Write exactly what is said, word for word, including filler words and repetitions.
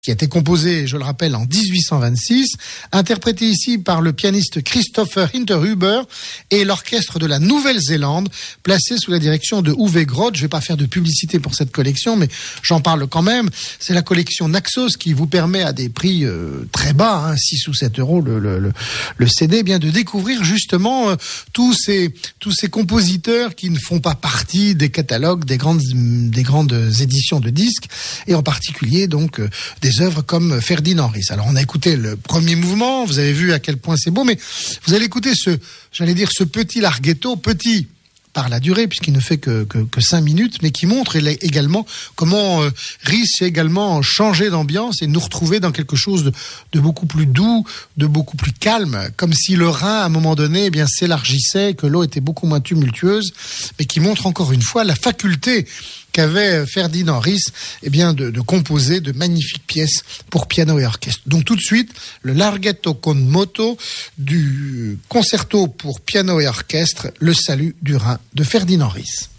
qui a été composé, je le rappelle, en dix-huit cent vingt-six, interprété ici par le pianiste Christopher Hinterhuber et l'orchestre de la Nouvelle-Zélande, placé sous la direction de Uwe Groth. Je vais pas faire de publicité pour cette collection, mais j'en parle quand même. C'est la collection Naxos qui vous permet à des prix euh, très bas, hein, six ou sept euros le, le, le, le C D, eh bien de découvrir justement euh, tous ces tous ces compositeurs qui ne font pas partie des catalogues des grandes des grandes éditions de disques, et en particulier donc euh, des œuvres comme Ferdinand Ries. Alors on a écouté le premier mouvement, vous avez vu à quel point c'est beau, mais vous allez écouter ce, j'allais dire ce petit larghetto, petit par la durée puisqu'il ne fait que, que, que cinq minutes, mais qui montre également comment euh, Ries a également changé d'ambiance et nous retrouver dans quelque chose de, de beaucoup plus doux, de beaucoup plus calme, comme si le Rhin à un moment donné eh bien s'élargissait, que l'eau était beaucoup moins tumultueuse, mais qui montre encore une fois la faculté qu'avait Ferdinand Ries eh bien de, de composer de magnifiques pièces pour piano et orchestre. Donc tout de suite, le Larghetto con moto du concerto pour piano et orchestre, Le Salut du Rhin de Ferdinand Ries.